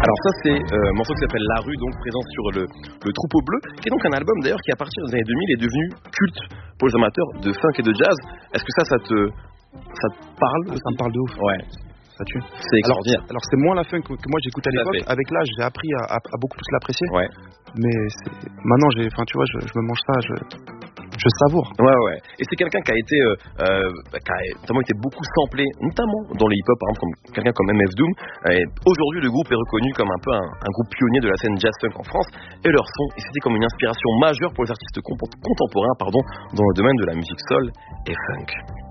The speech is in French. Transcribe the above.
Alors ça c'est un morceau qui s'appelle La Rue, donc présent sur le Troupeau Bleu, qui est donc un album d'ailleurs qui à partir des années 2000 est devenu culte pour les amateurs de funk et de jazz. Est-ce que ça te parle? Ça me parle de ouf. Ouais. Ça tue. C'est extraordinaire. Alors c'est moins la funk que moi j'écoute à l'époque. fait. Avec l'âge, j'ai appris à beaucoup plus l'apprécier. Ouais. Mais maintenant, tu vois, je me mange ça, je savoure. Ouais. Et c'est quelqu'un qui a été, qui a notamment été beaucoup samplé, notamment dans le hip-hop, par exemple, comme quelqu'un comme MF Doom. Et aujourd'hui, le groupe est reconnu comme un peu un groupe pionnier de la scène jazz funk en France. Et leur son, et c'était comme une inspiration majeure pour les artistes contemporains, dans le domaine de la musique soul et funk.